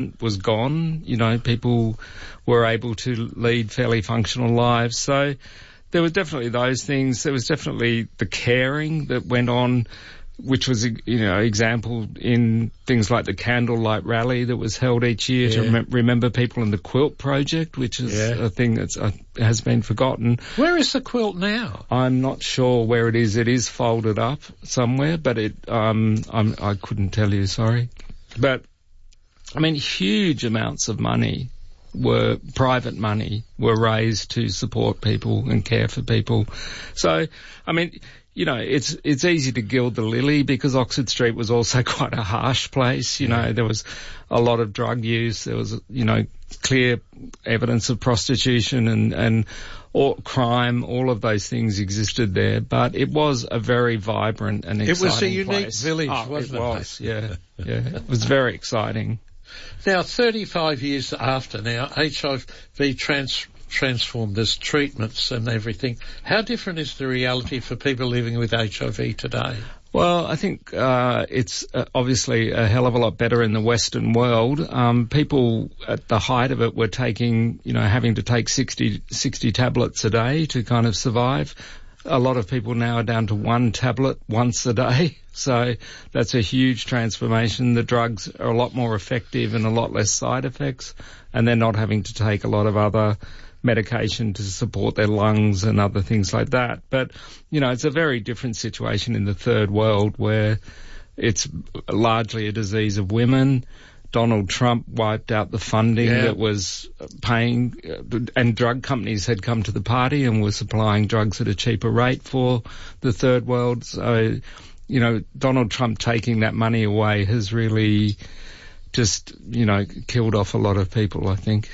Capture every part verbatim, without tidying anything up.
government was gone. You know, people were able to lead fairly functional lives. So there were definitely those things. There was definitely the caring that went on, which was, you know, example in things like the Candlelight Rally that was held each year yeah. to rem- remember people in the Quilt Project, which is yeah. a thing that uh, has been forgotten. Where is the quilt now? I'm not sure where it is. It is folded up somewhere, but it um I'm, I couldn't tell you, sorry. But, I mean, huge amounts of money were private money were raised to support people and care for people. So, I mean, you know, it's it's easy to gild the lily because Oxford Street was also quite a harsh place. You yeah. know, there was a lot of drug use. There was, you know, clear evidence of prostitution and, and or crime. All of those things existed there. But it was a very vibrant and exciting place. It was a unique place. village, oh, wasn't it? It was, yeah. yeah. It was very exciting. Now, thirty-five years after now, H I V trans- transformed as treatments and everything. How different is the reality for people living with H I V today? Well, I think uh, it's uh, obviously a hell of a lot better in the Western world. Um, people at the height of it were taking, you know, having to take sixty, sixty tablets a day to kind of survive. A lot of people now are down to one tablet once a day. So that's a huge transformation. The drugs are a lot more effective and a lot less side effects, and they're not having to take a lot of other medication to support their lungs and other things like that. But, you know, it's a very different situation in the third world where it's largely a disease of women. Donald Trump wiped out the funding yeah. that was paying, uh, and drug companies had come to the party and were supplying drugs at a cheaper rate for the third world. So, you know, Donald Trump taking that money away has really just, you know, killed off a lot of people, I think.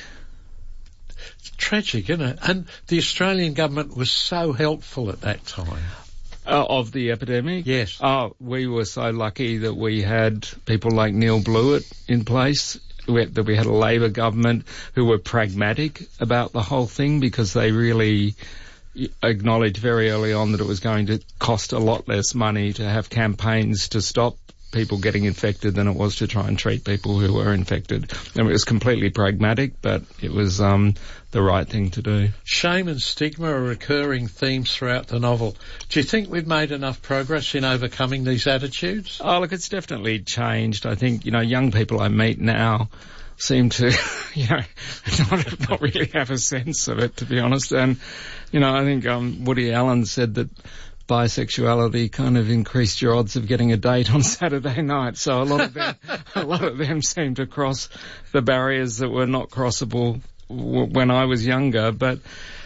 It's tragic, isn't it? And the Australian government was so helpful at that time. Uh, of the epidemic? Yes. Oh, we were so lucky that we had people like Neil Blewett in place, we had, that we had a Labor government who were pragmatic about the whole thing because they really acknowledged very early on that it was going to cost a lot less money to have campaigns to stop people getting infected than it was to try and treat people who were infected. And it was completely pragmatic, but it was um, the right thing to do. Shame and stigma are recurring themes throughout the novel. Do you think we've made enough progress in overcoming these attitudes? Oh, look, it's definitely changed. I think, you know, young people I meet now seem to, you know, not, not really have a sense of it, to be honest. And, you know, I think um, Woody Allen said that bisexuality kind of increased your odds of getting a date on Saturday night. So a lot of them, a lot of them seem to cross the barriers that were not crossable w- when I was younger. But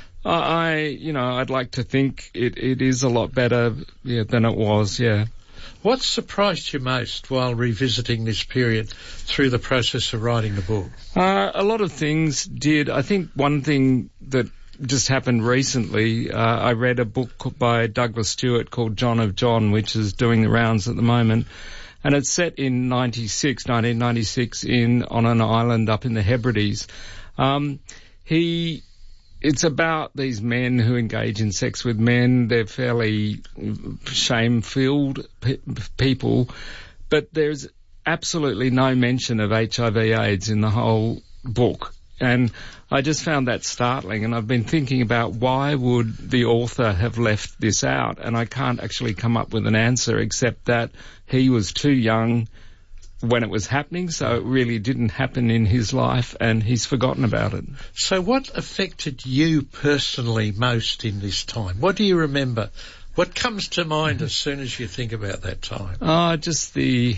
I, you know, I'd like to think it, it is a lot better yeah, than it was, yeah. What surprised you most while revisiting this period through the process of writing the book? Uh, a lot of things did. I think one thing that just happened recently, uh, I read a book by Douglas Stewart called John of John, which is doing the rounds at the moment. And it's set in ninety-six, nineteen ninety-six in, on an island up in the Hebrides. Um, he, it's about these men who engage in sex with men. They're fairly shame-filled pe- people, but there's absolutely no mention of H I V AIDS in the whole book. And I just found that startling, and I've been thinking about why would the author have left this out, and I can't actually come up with an answer except that he was too young when it was happening, so it really didn't happen in his life, and he's forgotten about it. So what affected you personally most in this time? What do you remember? What comes to mind as soon as you think about that time? Oh, just the...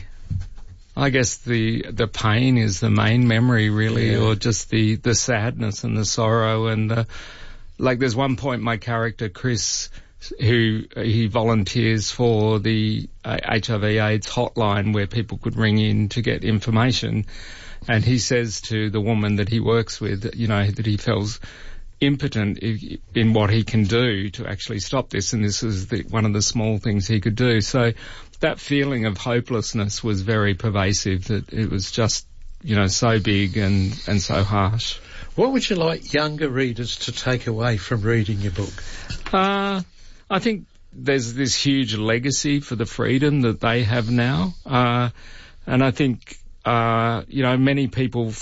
I guess the the pain is the main memory, really, yeah. or just the, the sadness and the sorrow. And the, like, there's one point my character Chris, who he volunteers for the uh, H I V AIDS hotline where people could ring in to get information, and he says to the woman that he works with, you know, that he feels impotent in what he can do to actually stop this, and this is the, one of the small things he could do. So that feeling of hopelessness was very pervasive, that it was just, you know, so big and, and so harsh. What would you like younger readers to take away from reading your book? Uh, I think there's this huge legacy for the freedom that they have now. Uh, and I think, uh, you know, many people